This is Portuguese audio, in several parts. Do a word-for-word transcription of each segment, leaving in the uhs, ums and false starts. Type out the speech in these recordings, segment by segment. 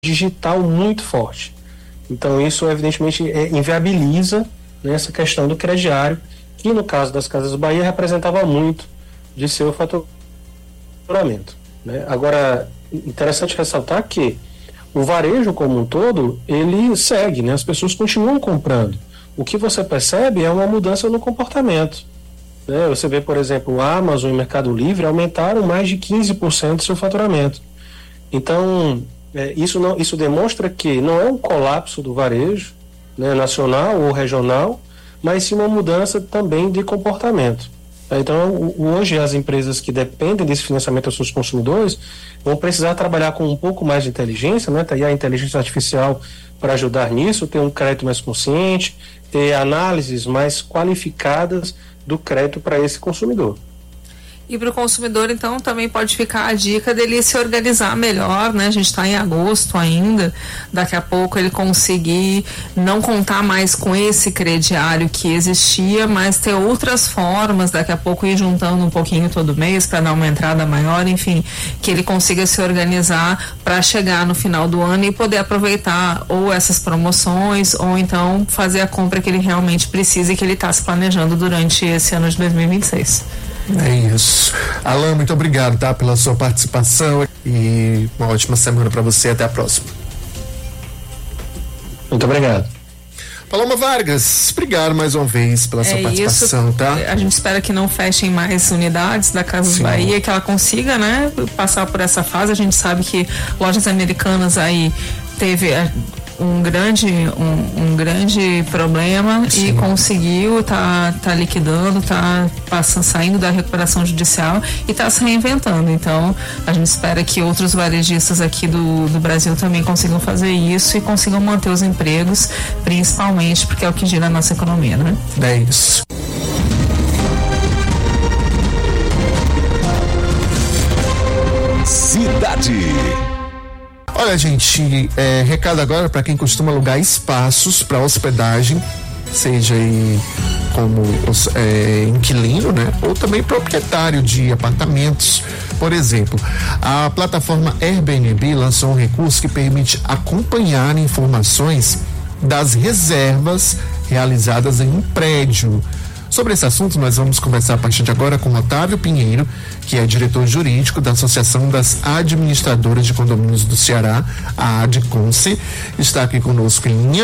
digital muito forte. Então isso evidentemente é, inviabiliza, né, essa questão do crediário, que no caso das Casas Bahia representava muito de seu faturamento, né? Agora, interessante ressaltar que o varejo como um todo, ele segue, né? As pessoas continuam comprando. O que você percebe é uma mudança no comportamento, né? Você vê, por exemplo, a Amazon e o Mercado Livre aumentaram mais de quinze por cento do seu faturamento. Então, é, isso, não, isso demonstra que não é um colapso do varejo, né, nacional ou regional, mas sim uma mudança também de comportamento. Então, hoje as empresas que dependem desse financiamento aos seus consumidores vão precisar trabalhar com um pouco mais de inteligência, né? Tá aí a inteligência artificial para ajudar nisso, ter um crédito mais consciente, ter análises mais qualificadas do crédito para esse consumidor. E para o consumidor, então, também pode ficar a dica dele se organizar melhor, né? A gente está em agosto ainda, daqui a pouco ele conseguir não contar mais com esse crediário que existia, mas ter outras formas, daqui a pouco ir juntando um pouquinho todo mês para dar uma entrada maior, enfim, que ele consiga se organizar para chegar no final do ano e poder aproveitar ou essas promoções, ou então fazer a compra que ele realmente precisa e que ele está se planejando durante esse ano de dois mil e vinte e seis. É isso. Alan, muito obrigado, tá, pela sua participação e uma ótima semana para você. Até a próxima. Muito obrigado. Paloma Vargas, obrigado mais uma vez pela sua é participação, isso, tá? A gente espera que não fechem mais unidades da Casas Sim. Bahia, que ela consiga, né, passar por essa fase. A gente sabe que Lojas Americanas aí teve um grande um, um grande problema. Sim. E conseguiu, tá, tá liquidando, tá passando, saindo da recuperação judicial e tá se reinventando. Então a gente espera que outros varejistas aqui do, do Brasil também consigam fazer isso e consigam manter os empregos, principalmente porque é o que gira a nossa economia, né? É isso. Cidade. Olha, gente, é, recado agora para quem costuma alugar espaços para hospedagem, seja aí como é, inquilino, né? Ou também proprietário de apartamentos. Por exemplo, a plataforma Airbnb lançou um recurso que permite acompanhar informações das reservas realizadas em um prédio. Sobre esse assunto, nós vamos conversar a partir de agora com Otávio Pinheiro, que é diretor jurídico da Associação das Administradoras de Condomínios do Ceará, a ADCONCE, está aqui conosco em linha.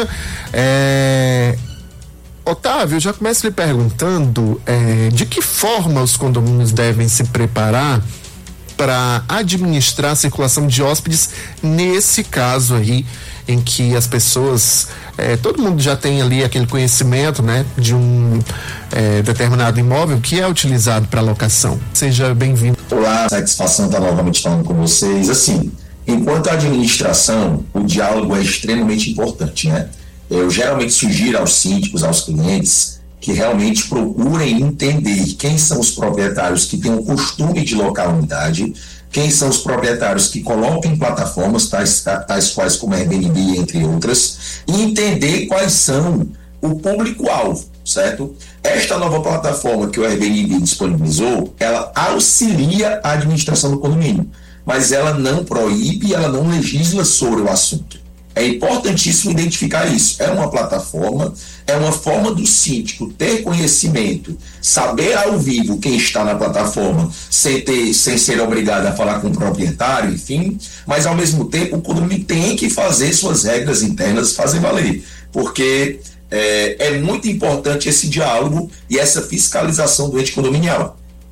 É... Otávio, eu já começo lhe perguntando é, de que forma os condomínios devem se preparar para administrar a circulação de hóspedes nesse caso aí, em que as pessoas, eh, todo mundo já tem ali aquele conhecimento, né, de um eh, determinado imóvel que é utilizado para locação. Seja bem-vindo. Olá, satisfação estar novamente falando com vocês. Assim, enquanto administração, o diálogo é extremamente importante, né? Eu geralmente sugiro aos síndicos, aos clientes, que realmente procurem entender quem são os proprietários que têm o costume de locar a unidade, quem são os proprietários que colocam em plataformas, tais, tais quais como a Airbnb, entre outras, e entender quais são o público-alvo, certo? Esta nova plataforma que o Airbnb disponibilizou, ela auxilia a administração do condomínio, mas ela não proíbe, ela não legisla sobre o assunto. É importantíssimo identificar isso. É uma plataforma, é uma forma do síndico ter conhecimento, saber ao vivo quem está na plataforma, sem, ter, sem ser obrigado a falar com o proprietário, enfim, mas ao mesmo tempo o condomínio tem que fazer suas regras internas fazer valer, porque é, é muito importante esse diálogo e essa fiscalização do ente condominial.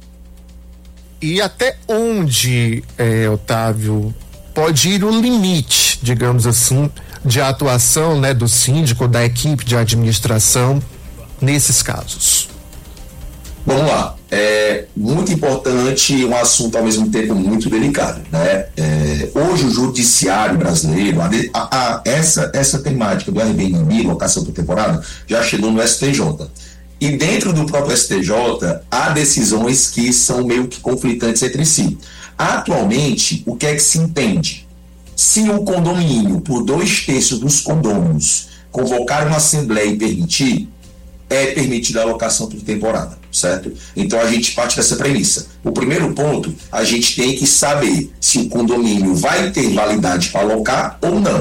E até onde, é, Otávio, pode ir o limite, digamos assim, de atuação, né, do síndico, da equipe de administração nesses casos? Vamos lá, é muito importante, um assunto ao mesmo tempo muito delicado, né? É, hoje o judiciário brasileiro, a, a, a, essa, essa temática do Airbnb, locação por temporada, já chegou no S T J. E dentro do próprio S T J, há decisões que são meio que conflitantes entre si. Atualmente, o que é que se entende? Se o condomínio, por dois terços dos condôminos, convocar uma assembleia e permitir, é permitida a alocação por temporada, certo? Então a gente parte dessa premissa. O primeiro ponto, a gente tem que saber se o condomínio vai ter validade para alocar ou não.